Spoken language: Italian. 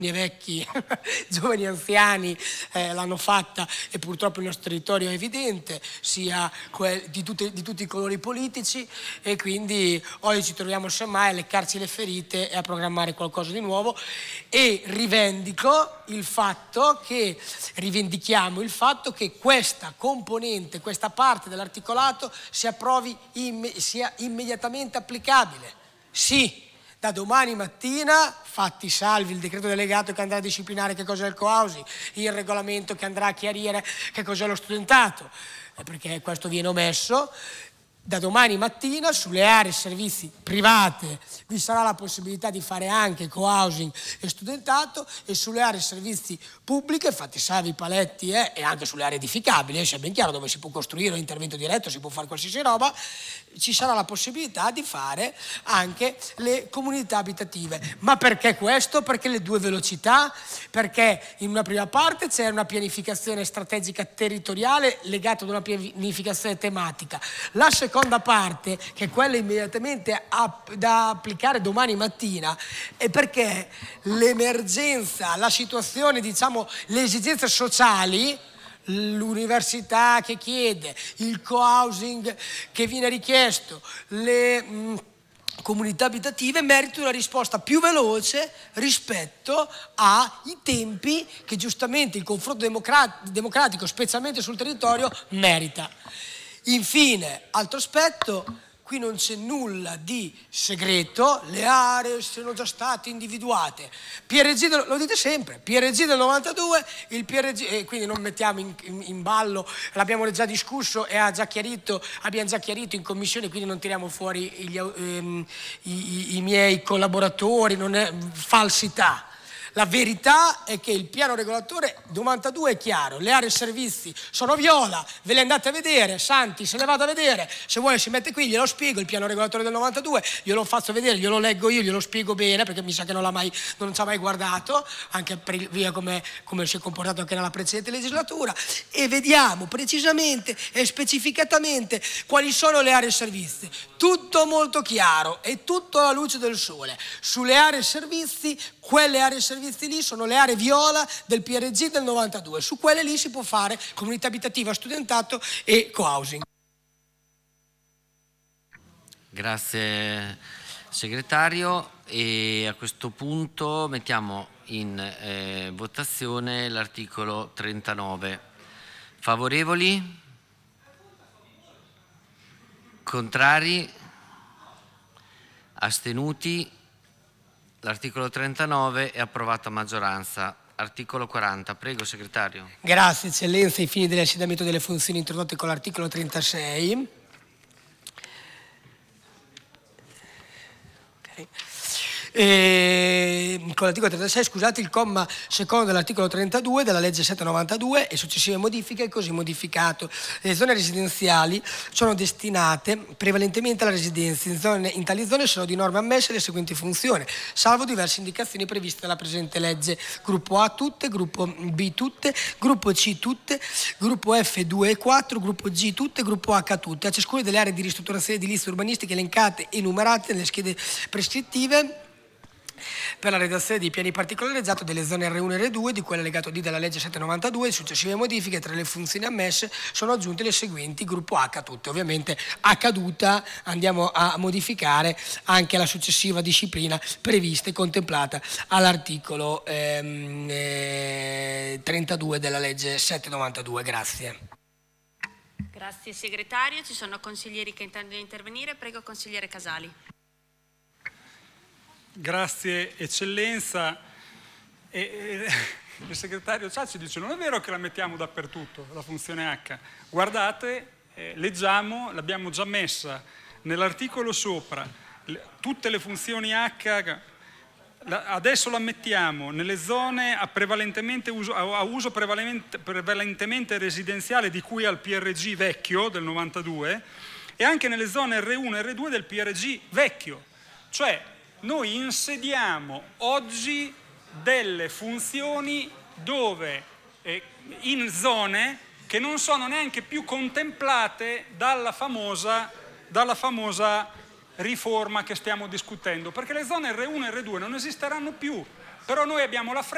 e vecchi, giovani e anziani l'hanno fatta, e purtroppo il nostro territorio è evidente, sia di tutti i colori politici, e quindi oggi ci troviamo semmai a leccarci le ferite e a programmare qualcosa di nuovo, e rivendichiamo il fatto che questa componente, questa parte dell'articolato sia immediatamente applicabile. Sì, da domani mattina, fatti salvi il decreto delegato che andrà a disciplinare che cos'è il co-housing, il regolamento che andrà a chiarire che cos'è lo studentato, perché questo viene omesso, da domani mattina sulle aree servizi private vi sarà la possibilità di fare anche co-housing e studentato, e sulle aree servizi pubbliche, fatti salvi i paletti, e anche sulle aree edificabili, sia ben chiaro, dove si può costruire intervento diretto, si può fare qualsiasi roba, ci sarà la possibilità di fare anche le comunità abitative. Ma perché questo? Perché le due velocità? Perché in una prima parte c'è una pianificazione strategica territoriale legata ad una pianificazione tematica. La seconda parte, che è quella immediatamente da applicare domani mattina, è perché l'emergenza, la situazione, diciamo, le esigenze sociali, l'università che chiede, il co-housing che viene richiesto, le comunità abitative meritano una risposta più veloce rispetto ai tempi che giustamente il confronto democratico, specialmente sul territorio, merita. Infine, altro aspetto, qui non c'è nulla di segreto, le aree sono già state individuate. PRG, lo dite sempre, PRG del 92, il PRG, quindi non mettiamo in ballo, l'abbiamo già discusso e abbiamo già chiarito in commissione, quindi non tiriamo fuori i miei collaboratori, non è falsità. La verità è che il piano regolatore 92 è chiaro, le aree servizi sono viola, ve le andate a vedere, Santi se le vado a vedere, se vuole si mette qui, glielo spiego il piano regolatore del 92, glielo faccio vedere, glielo leggo io, glielo spiego bene, perché mi sa che non ci ha mai guardato, anche per via come si è comportato anche nella precedente legislatura, e vediamo precisamente e specificatamente quali sono le aree servizi. Tutto molto chiaro e tutto alla luce del sole. Sulle aree servizi, quelle aree servizi lì sono le aree viola del PRG del 92, su quelle lì si può fare comunità abitativa, studentato e co-housing. Grazie segretario, e a questo punto mettiamo in votazione l'articolo 39. Favorevoli? Contrari? Astenuti? L'articolo 39 è approvato a maggioranza. Articolo 40, prego segretario. Grazie eccellenza, ai fini dell'accedamento delle funzioni introdotte con l'articolo 36. Okay. Con l'articolo 36, scusate, il comma secondo dell'articolo 32 della legge 792 e successive modifiche è così modificato. Le zone residenziali sono destinate prevalentemente alla residenza. In tali zone sono di norma ammesse le seguenti funzioni, salvo diverse indicazioni previste dalla presente legge: gruppo A tutte, gruppo B tutte, gruppo C tutte, gruppo F 2 e 4, gruppo G tutte, gruppo H tutte, a ciascuna delle aree di ristrutturazione edilizia urbanistica elencate e numerate nelle schede prescrittive per la redazione di piani particolarizzati delle zone R1 e R2 di cui allegato D della legge 792 e successive modifiche. Tra le funzioni ammesse sono aggiunte le seguenti: gruppo H tutte. Ovviamente a caduta andiamo a modificare anche la successiva disciplina prevista e contemplata all'articolo 32 della legge 792. Grazie. Grazie segretario, ci sono consiglieri che intendono intervenire. Prego consigliere Casali. Grazie eccellenza. Il segretario Ciacci dice: non è vero che la mettiamo dappertutto la funzione H, guardate, leggiamo, l'abbiamo già messa nell'articolo sopra, tutte le funzioni H, adesso la mettiamo nelle zone a uso prevalentemente residenziale di cui al PRG vecchio del 92 e anche nelle zone R1 e R2 del PRG vecchio, cioè noi insediamo oggi delle funzioni dove in zone che non sono neanche più contemplate dalla famosa riforma che stiamo discutendo, perché le zone R1 e R2 non esisteranno più, però noi abbiamo la fretta